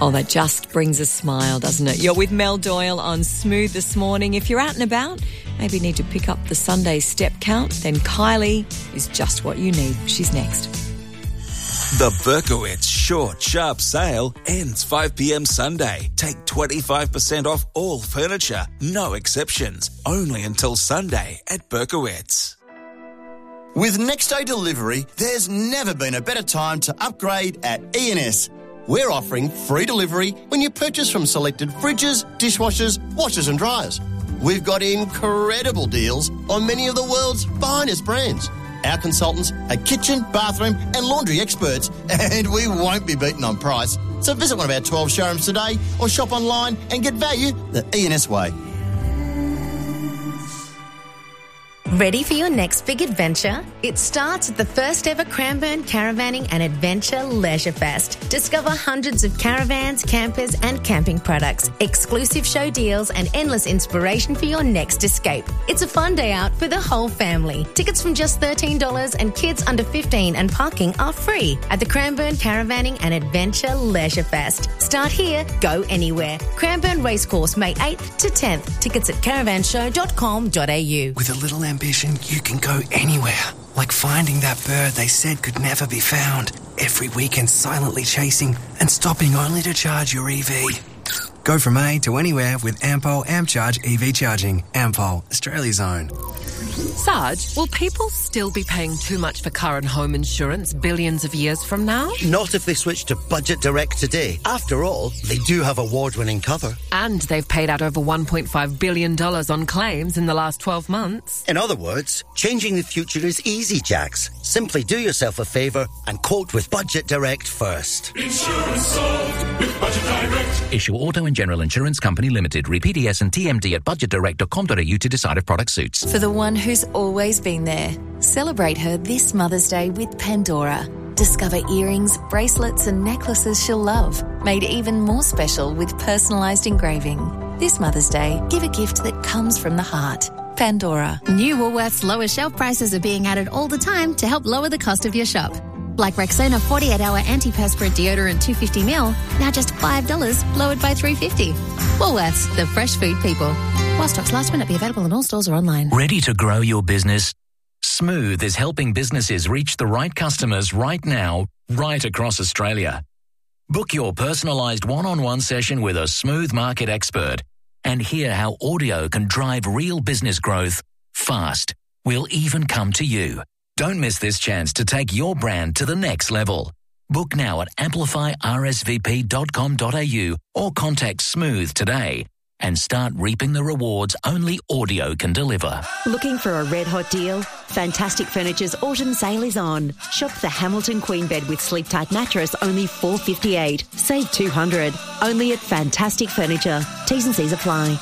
Oh, that just brings a smile, doesn't it? You're with Mel Doyle on Smooth this morning. If you're out and about, maybe need to pick up the Sunday step count, then Kylie is just what you need. She's next. The Berkowitz Short Sharp Sale ends 5 p.m. Sunday. Take 25% off all furniture, no exceptions. Only until Sunday at Berkowitz. With Next Day Delivery, there's never been a better time to upgrade at E&S. We're offering free delivery when you purchase from selected fridges, dishwashers, washers and dryers. We've got incredible deals on many of the world's finest brands. Our consultants are kitchen, bathroom and laundry experts, and we won't be beaten on price. So visit one of our 12 showrooms today or shop online and get value the E&S way. Ready for your next big adventure? It starts at the first ever Cranbourne Caravanning and Adventure Leisure Fest. Discover hundreds of caravans, campers and camping products, exclusive show deals and endless inspiration for your next escape. It's a fun day out for the whole family. Tickets from just $13 and kids under 15 and parking are free at the Cranbourne Caravanning and Adventure Leisure Fest. Start here, go anywhere. Cranbourne Racecourse, May 8th to 10th. Tickets at caravanshow.com.au. With a little ambition, you can go anywhere. Like finding that bird they said could never be found. Every weekend silently chasing and stopping only to charge your EV. Go from A to anywhere with Ampol AmpCharge EV charging. Ampol, Australia's own. Sarge, will people still be paying too much for car and home insurance billions of years from now? Not if they switch to Budget Direct today. After all, they do have award-winning cover. And they've paid out over $1.5 billion on claims in the last 12 months. In other words, changing the future is easy, Jax. Simply do yourself a favour and quote with Budget Direct first. Insurance solved with Budget Direct. Issue Auto and General Insurance Company Limited. Read PDS and TMD at budgetdirect.com.au to decide if product suits. For the one who's always been there, celebrate her this Mother's Day with Pandora. Discover earrings, bracelets and necklaces she'll love, made even more special with personalised engraving. This Mother's Day, give a gift that comes from the heart. Pandora. New Woolworths lower shelf prices are being added all the time to help lower the cost of your shop. Like Rexona 48-hour antiperspirant deodorant 250ml, now just $5, lowered by $3.50. Woolworths, the fresh food people. While stocks last, may not be available in all stores or online. Ready to grow your business? Smooth is helping businesses reach the right customers right now, right across Australia. Book your personalised one-on-one session with a Smooth market expert and hear how audio can drive real business growth fast. We'll even come to you. Don't miss this chance to take your brand to the next level. Book now at amplifyrsvp.com.au or contact Smooth today and start reaping the rewards only audio can deliver. Looking for a red-hot deal? Fantastic Furniture's autumn sale is on. Shop the Hamilton Queen Bed with Sleep Tight mattress, only $458. Save $200. Only at Fantastic Furniture. T's and C's apply.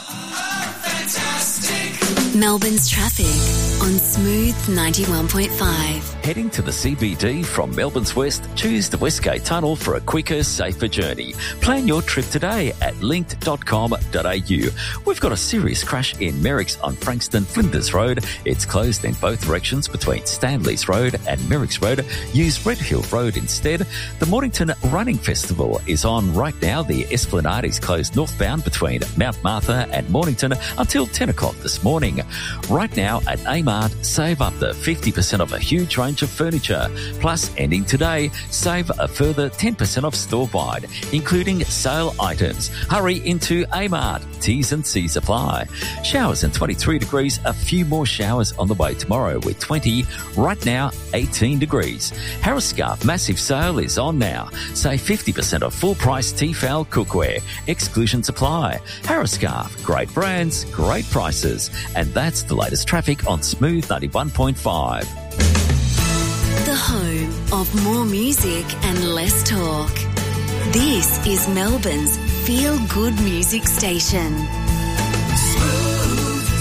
Melbourne's traffic on Smooth 91.5. Heading to the CBD from Melbourne's west, choose the Westgate Tunnel for a quicker, safer journey. Plan your trip today at linked.com.au. We've got a serious crash in Merricks on Frankston Flinders Road. It's closed in both directions between Stanley's Road and Merricks Road. Use Red Hill Road instead. The Mornington Running Festival is on right now. The Esplanade is closed northbound between Mount Martha and Mornington until 10 o'clock this morning. Right now at Amart, save up to 50% off a huge range of furniture. Plus, ending today, save a further 10% off store-wide, including sale items. Hurry into Amart. T's and C's apply. Showers and 23 degrees. A few more showers on the way tomorrow with 20. Right now, 18 degrees. Harris Scarf massive sale is on now. Save 50% off full-price Tefal cookware. Exclusions apply. Harris Scarf. Great brands, great prices. And that's the latest traffic on Smooth 91.5. The home of more music and less talk. This is Melbourne's feel-good music station. Smooth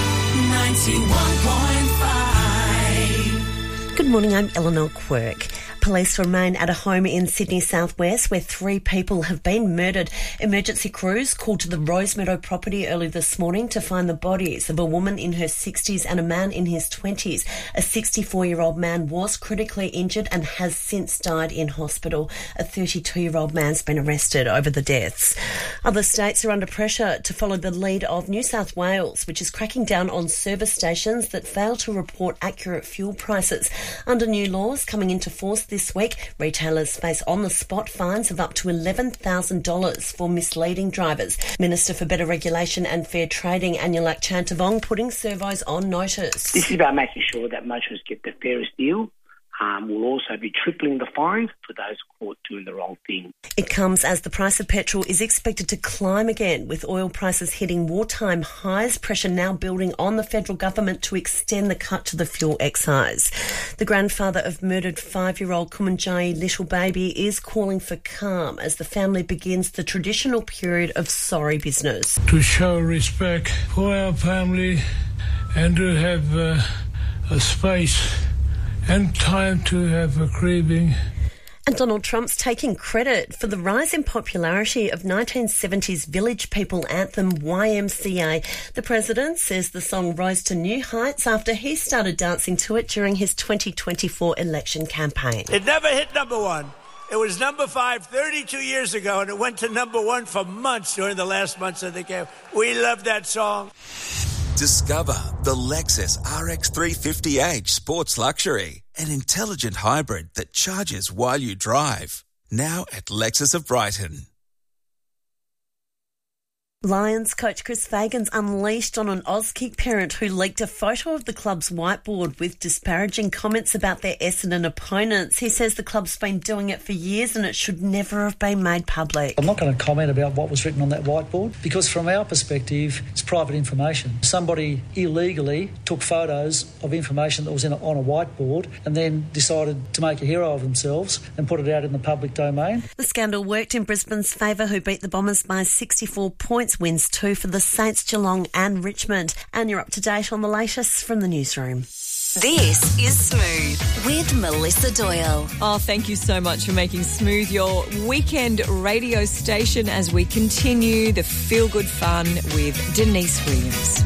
91.5. Good morning, I'm Eleanor Quirk. Police remain at a home in Sydney southwest where 3 people have been murdered. Emergency crews called to the Rosemeadow property early this morning to find the bodies of a woman in her 60s and a man in his 20s. A 64-year-old man was critically injured and has since died in hospital. A 32-year-old man's been arrested over the deaths. Other states are under pressure to follow the lead of New South Wales, which is cracking down on service stations that fail to report accurate fuel prices. Under new laws coming into force this week, retailers face on-the-spot fines of up to $11,000 for misleading drivers. Minister for Better Regulation and Fair Trading, Anulak Chantavong, putting servos on notice. This is about making sure that motorists get the fairest deal. We'll also be tripling the fine for those caught doing the wrong thing. It comes as the price of petrol is expected to climb again, with oil prices hitting wartime highs, pressure now building on the federal government to extend the cut to the fuel excise. The grandfather of murdered 5-year-old Kumanjayi little baby is calling for calm as the family begins the traditional period of sorry business. To show respect for our family and to have a space and time to have a grieving. And Donald Trump's taking credit for the rise in popularity of 1970s Village People anthem YMCA. The president says the song rose to new heights after he started dancing to it during his 2024 election campaign. It never hit number 1. It was number 5 32 years ago, and it went to number 1 for months during the last months of the campaign. We love that song. Discover the Lexus RX 350h Sports Luxury, an intelligent hybrid that charges while you drive. Now at Lexus of Brighton. Lions coach Chris Fagan's unleashed on an Auskick parent who leaked a photo of the club's whiteboard with disparaging comments about their Essendon opponents. He says the club's been doing it for years and it should never have been made public. I'm not going to comment about what was written on that whiteboard because from our perspective, it's private information. Somebody illegally took photos of information that was on a whiteboard and then decided to make a hero of themselves and put it out in the public domain. The scandal worked in Brisbane's favour, who beat the Bombers by 64 points. Wins 2 for the Saints, Geelong and Richmond. And you're up to date on the latest from the newsroom. This is Smooth with Melissa Doyle. Oh, thank you so much for making Smooth your weekend radio station as we continue the feel-good fun with Denise Williams.